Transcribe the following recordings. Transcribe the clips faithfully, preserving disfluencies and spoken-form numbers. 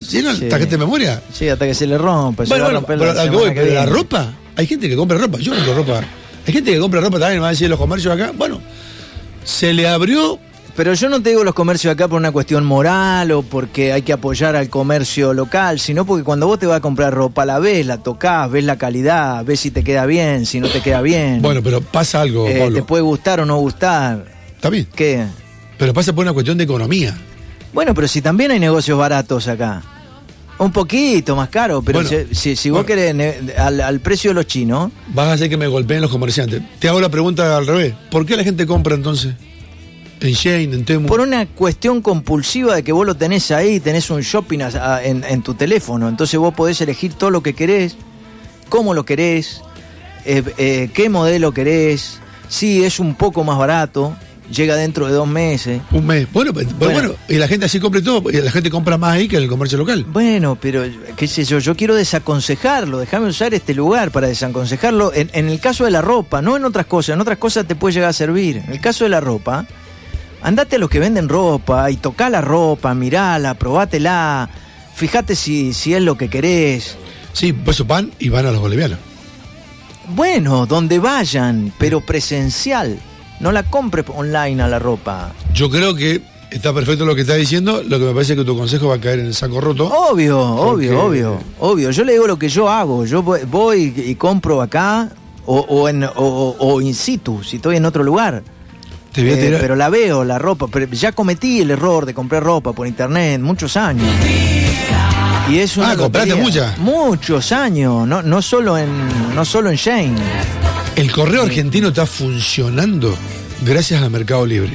¿Tiene Sí. tarjeta de memoria? Sí, hasta que se le rompa. se Bueno, va a bueno, romper pero, la a lo que semana voy, que pero la viene. ropa, hay gente que compra ropa, yo compro ropa. Hay gente que compra ropa también, me van a decir los comercios acá. Bueno, se le abrió. Pero yo no te digo los comercios acá por una cuestión moral o porque hay que apoyar al comercio local, sino porque cuando vos te vas a comprar ropa, la ves, la tocás, ves la calidad, ves si te queda bien, si no te queda bien. Bueno, pero pasa algo, Eh, Pablo. te puede gustar o no gustar. Está bien. ¿Qué? Pero pasa por una cuestión de economía. Bueno, pero si también hay negocios baratos acá. Un poquito más caro, pero Bueno, si, si, si vos bueno. querés ne- al, al precio de los chinos. Vas a hacer que me golpeen los comerciantes. Te hago la pregunta al revés. ¿Por qué la gente compra entonces? En Shein, en Temu. Por una cuestión compulsiva de que vos lo tenés ahí, tenés un shopping a- a- en, en tu teléfono, entonces vos podés elegir todo lo que querés, cómo lo querés, eh, eh, qué modelo querés, si es un poco más barato, llega dentro de dos meses. Un mes. Bueno, pues, bueno, Bueno. bueno, y la gente así compra todo, y la gente compra más ahí que en el comercio local. Bueno, pero qué sé yo, yo quiero desaconsejarlo, déjame usar este lugar para desaconsejarlo en, en el caso de la ropa, no en otras cosas, en otras cosas te puede llegar a servir. En el caso de la ropa, andate a los que venden ropa y tocá la ropa, mirala, probátela, fíjate si, si es lo que querés. Sí, pues van y van a los bolivianos. Bueno, donde vayan, pero presencial. No la compres online a la ropa. Yo creo que está perfecto lo que estás diciendo, lo que me parece que tu consejo va a caer en el saco roto. Obvio, Porque- obvio, obvio, obvio. Yo le digo lo que yo hago. Yo voy, voy y compro acá o, o, en, o, o in situ, si estoy en otro lugar. Te voy a Eh, tirar. pero la veo, la ropa. Pero ya cometí el error de comprar ropa por internet muchos años. Y es una Ah, ¿compraste lotería. mucha? Muchos años, no, no solo en no solo en Shein. El correo argentino está funcionando gracias al Mercado Libre.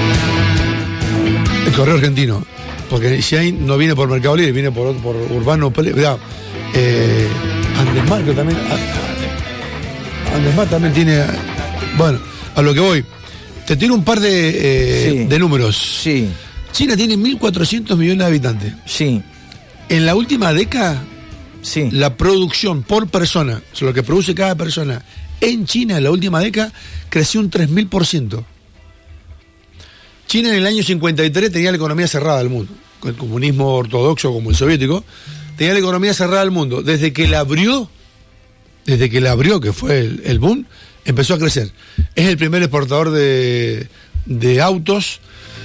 El correo argentino. Porque Shein no viene por Mercado Libre, viene por, por Urbano. Mirá, eh, Andesmarco también. a- Andesmar también tiene. Bueno, a lo que voy. Te tiro un par de, eh, Sí. de números. Sí, China tiene mil cuatrocientos millones de habitantes. sí, En la última década, sí. la producción por persona, o sea, lo que produce cada persona en China en la última década, creció un tres mil por ciento. China en el año cincuenta y tres tenía la economía cerrada del mundo. Con el comunismo ortodoxo como el soviético, tenía la economía cerrada del mundo. Desde que la abrió, desde que la abrió, que fue el, el boom, empezó a crecer. Es el primer exportador de, de autos.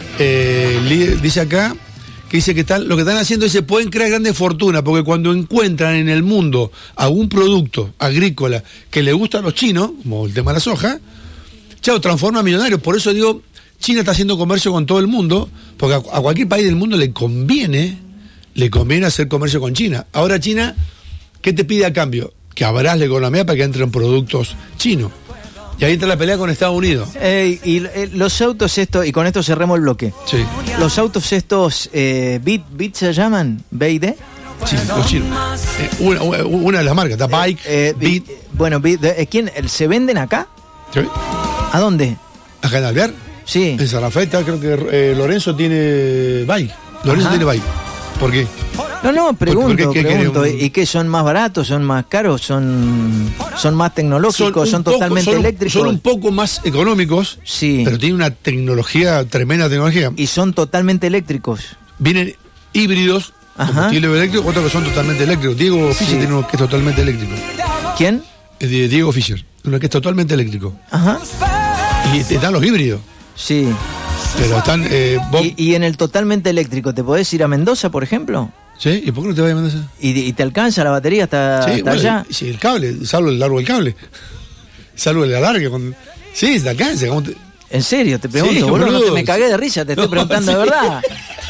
Eh, li- dice acá que dice que están, lo que están haciendo es que se pueden crear grandes fortunas, porque cuando encuentran en el mundo algún producto agrícola que le gusta a los chinos, como el tema de la soja, chao, transforma a millonarios. Por eso digo, China está haciendo comercio con todo el mundo, porque a, a cualquier país del mundo le conviene, le conviene hacer comercio con China. Ahora China, ¿qué te pide a cambio? Que abras la economía para que entren productos chinos. Y ahí entra la pelea con Estados Unidos. Eh, y eh, los autos estos, y con esto cerremos el bloque. Sí, Los autos estos, eh, Bit, Bit se llaman, B I D. sí, los chinos. Eh, una, una- una de las marcas, está Bike, Eh, Beat. eh, bueno, Bit, eh, ¿quién? ¿Se venden acá? ¿Sí? ¿A dónde? Acá en Alvear, Sí. en San Rafael, está, creo que eh, Lorenzo tiene Bike. Lorenzo Ajá. tiene Bike. ¿Por qué? No, no, pregunto, ¿Por qué? ¿Qué pregunto. quiere un- ¿Y qué son más baratos, son más caros, son, son más tecnológicos, son, un poco- totalmente son un- eléctricos? Son un poco más económicos, Sí. pero tienen una tecnología, tremenda tecnología. Y son totalmente eléctricos. Vienen híbridos, Ajá. combustible eléctrico, otros que son totalmente eléctricos. Diego Fischer Sí. tiene uno que es totalmente eléctrico. ¿Quién? Es de Diego Fischer, uno que es totalmente eléctrico. Ajá. Y están los híbridos, Sí. pero están... Eh, vos- Y, y en el totalmente eléctrico, ¿te podés ir a Mendoza, por ejemplo? ¿Sí? ¿Y por qué no te vas a Mendoza? ¿Y, y te alcanza la batería hasta, Sí, hasta bueno, allá? y- sí, el cable, salvo el largo del cable. Salvo el alargue. Con... Sí, se alcanza. ¿cómo te- En serio, te pregunto, Sí, boludo, no te- boludo. me cagué de risa, te estoy No, preguntando sí. de verdad.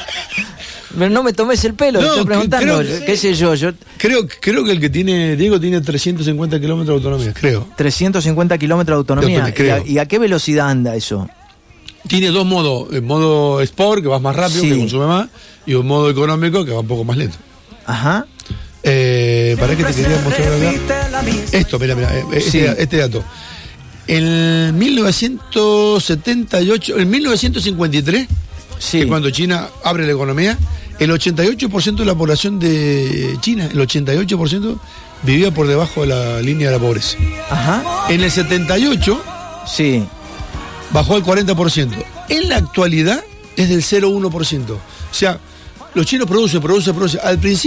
Pero no me tomes el pelo, te No, estoy preguntando, creo que- qué sé yo, yo Creo, creo que el que tiene, Diego tiene trescientos cincuenta kilómetros de autonomía, creo. trescientos cincuenta kilómetros de autonomía. De autonomía, ¿Y, a, creo. y a qué velocidad anda eso? Tiene dos modos, el modo Sport, que vas más rápido, Sí. que consume más, y un modo económico, que va un poco más lento. Ajá. Eh, ¿Para qué te quería mostrar acá? Esto, mira, mira, eh, este, Sí. este dato. En mil novecientos setenta y ocho, en mil novecientos cincuenta y tres, Sí. que cuando China abre la economía, el ochenta y ocho por ciento de la población de China, el ochenta y ocho por ciento vivía por debajo de la línea de la pobreza. Ajá. En el setenta y ocho Sí. bajó al cuarenta por ciento. En la actualidad es del cero coma uno por ciento. O sea, los chinos producen, producen, producen. Al principio